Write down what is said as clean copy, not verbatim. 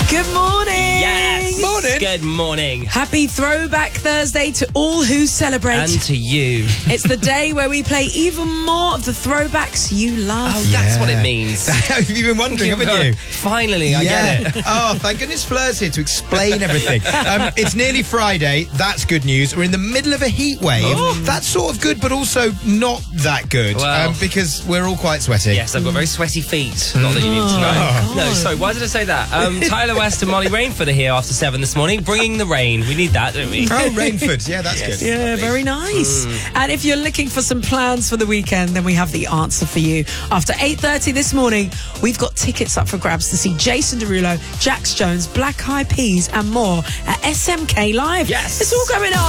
Good morning. Yes. Morning. Good morning. Happy Throwback Thursday to all who celebrate. And to you. It's the day where we play even more of the throwbacks you love. Oh, that's what it means. Have you been wondering, haven't you? Finally, I get it. Oh, thank goodness Fleur's here to explain everything. It's nearly Friday. That's good news. We're in the middle of a heat wave. Oh. That's sort of good, but also not that good Well. because we're all quite sweaty. Yes, I've got very sweaty feet. Not that you need to know. Oh. No, sorry, why did I say that? Tyler West and Molly Rainford are here after 7 this morning, bringing the rain. We need that, don't we? Oh, Rainford. Yeah, that's good. Yeah, very nice. And if you're looking for some plans for the weekend, then we have the answer for you. After 8:30 this morning, we've got tickets up for grabs to see Jason Derulo, Jax Jones, Black Eyed Peas and more at SMK Live. Yes. It's all going on.